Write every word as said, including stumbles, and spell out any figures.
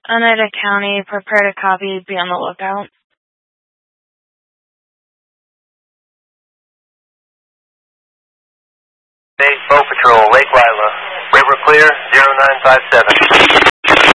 Oneida County, prepare to copy, be on the lookout. State Boat Patrol, Lake Lila. River clear, zero nine five seven.